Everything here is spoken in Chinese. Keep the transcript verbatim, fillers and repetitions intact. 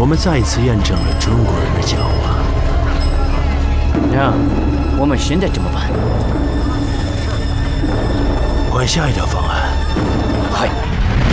们再一次验证了中国人的狡猾。 那我们现在怎么办？ 换下一条方案。 はい。